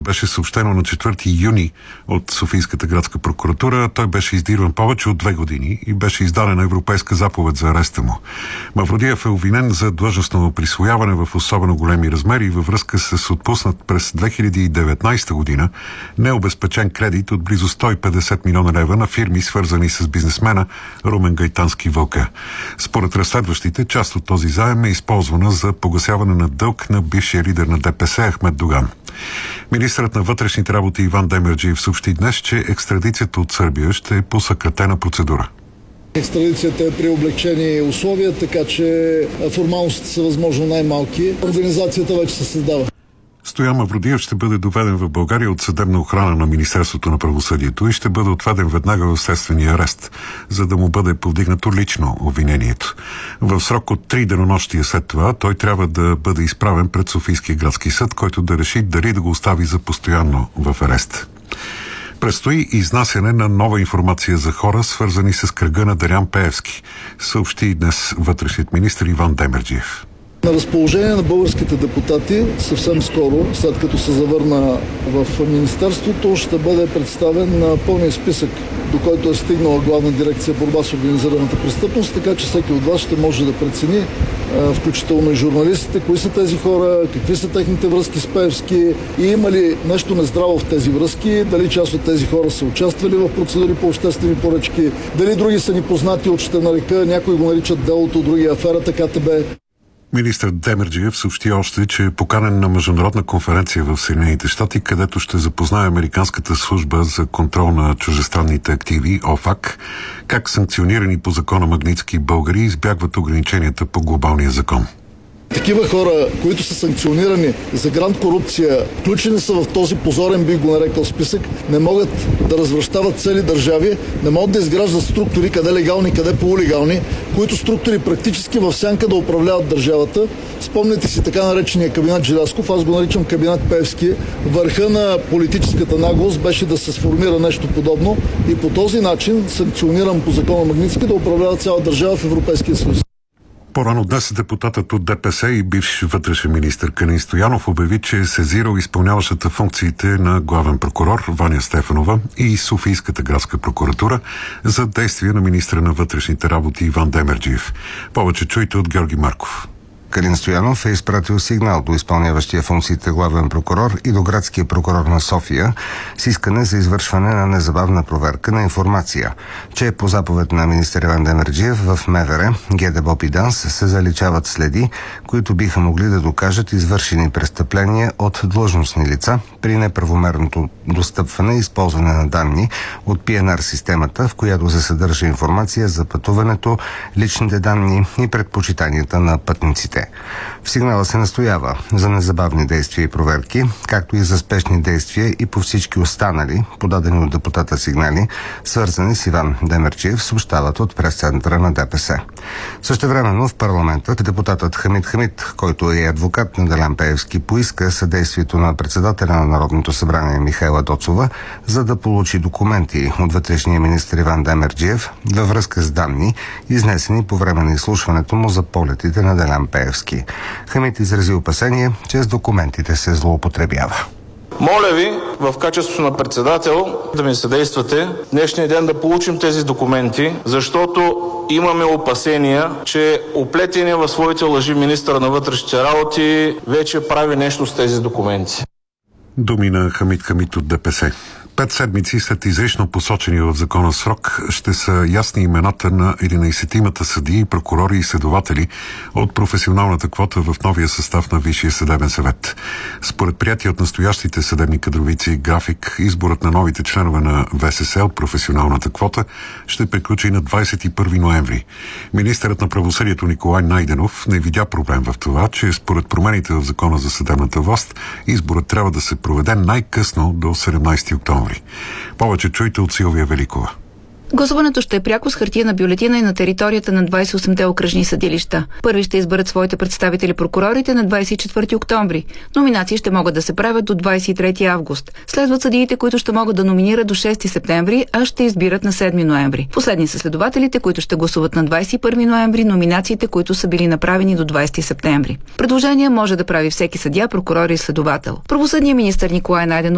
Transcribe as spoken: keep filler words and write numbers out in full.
беше съобщено на четвърти юни от Софийската градска прокуратура. Той беше издирван повече от две години и беше издадена европейска заповед за ареста му. Мавродиев е обвинен за длъжностно присвояване в особено големи размери във връзка с отпуснат през две хиляди и деветнадесета година необезпечен кредит от близо сто и петдесет милиона лева на фирми, свързани с бизнесмена Румен Гайтански Вълка. Според разследващите, част от този заем е използвана за погасяване на дълг на бившия лидер на ДПС Ахмед Доган. Министърът на вътрешните работи Иван Демерджиев съобщи днес, че екстрадицията от Сърбия ще е по съкратена процедура. Екстрадицията е при облегчени условия, така че формалностите са възможно най-малки. Организацията вече се създава. Стоян Мавродиев ще бъде доведен в България от съдебна охрана на Министерството на правосъдието и ще бъде отведен веднага в следствения арест, за да му бъде повдигнато лично обвинението. В срок от три денонощия след това той трябва да бъде изправен пред Софийския градски съд, който да реши дали да го остави за постоянно в арест. Предстои изнасяне на нова информация за хора, свързани с кръга на Делян Пеевски, съобщи днес вътрешният министър Иван Демерджиев. На разположение на българските депутати съвсем скоро, след като се завърна в Министерството, ще бъде представен на пълния списък, до който е стигнала Главна дирекция борба с организираната престъпност, така че всеки от вас ще може да прецени, включително и журналистите, кои са тези хора, какви са техните връзки с Пеевски и има ли нещо нездраво в тези връзки, дали част от тези хора са участвали в процедури по обществени поръчки, дали други са ни познати от, ще нарека, някои го наричат делото, други аферата КТБ. Министър Демерджиев съобщи още, че е поканен на международна конференция в Съединените щати, където ще запознае Американската служба за контрол на чуждестранните активи, ОФАК, как санкционирани по закона Магнитски българи избягват ограниченията по глобалния закон. Такива хора, които са санкционирани за гранд корупция, включени са в този позорен, бих го нарекал, списък, не могат да развръщават цели държави, не могат да изграждат структури, къде легални, къде полулегални, които структури практически в сянка да управляват държавата. Спомняте си така наречения кабинет Желязков, аз го наричам кабинет Пеевски. Върха на политическата наглост беше да се сформира нещо подобно и по този начин, санкциониран по закона Магнитски, да управлява цяла държава в Европейския съюз. По-рано днес депутатът от ДПС и бивш вътрешен министър Калин Стоянов обяви, че е сезирал изпълняващата функциите на главен прокурор Ваня Стефанова и Софийската градска прокуратура за действия на министра на вътрешните работи Иван Демерджиев. Повече чуйте от Георги Марков. Калин Стоянов е изпратил сигнал до изпълняващия функциите главен прокурор и до градския прокурор на София с искане за извършване на незабавна проверка на информация, че по заповед на министър Иван Демерджиев в МВР, ГДБОП и ДАНС се заличават следи, които биха могли да докажат извършени престъпления от длъжностни лица при неправомерното достъпване и използване на данни от Пи Ен Ар системата, в която се съдържа информация за пътуването, личните данни и предпочитанията на пътниците. В сигнала се настоява за незабавни действия и проверки, както и за спешни действия и по всички останали, подадени от депутата сигнали, свързани с Иван Демерджиев, съобщават от прес-центъра на ДПС. Същевременно в парламента депутатът Хамид Хамид, който е адвокат на Делян Пеевски, поиска съдействието на председателя на Народното събрание Михаела Доцова, за да получи документи от вътрешния министър Иван Демерджиев във връзка с данни, изнесени по време на изслушването му за полетите на Делян Пеевски. Хамид изрази опасение, че с документите се злоупотребява. Моля ви, в качеството на председател, да ми съдействате днешния ден да получим тези документи, защото имаме опасения, че оплетения в своите лъжи министър на вътрешните работи вече прави нещо с тези документи. Думи на Хамид Хамид от ДПС. Пет седмици след изрично посочения в закона срок ще са ясни имената на единайсетимата съдии, прокурори и следователи от професионалната квота в новия състав на Висшия съдебен съвет. Според приятия от настоящите съдебни кадровици график, изборът на новите членове на В С С от професионалната квота ще приключи на двадесет и първи ноември. Министърът на правосъдието Николай Найденов не видя проблем в това, че според промените в закона за съдебната власт, изборът трябва да се проведе най-късно до седемнадесети октомври. Повече чуйте от Силвия Великова. Гласуването ще е пряко с хартиена бюлетина и на територията на двадесет и осемте окръжни съдилища. Първи ще изберат своите представители прокурорите на двадесет и четвърти октомври. Номинации ще могат да се правят до двадесет и трети август. Следват съдиите, които ще могат да номинират до шести септември, а ще избират на седми ноември. Последни са следователите, които ще гласуват на двадесет и първи ноември, номинациите, които са били направени до двадесети септември. Предложение може да прави всеки съдия, прокурор и следовател. Правосъдният министър Николай Найденов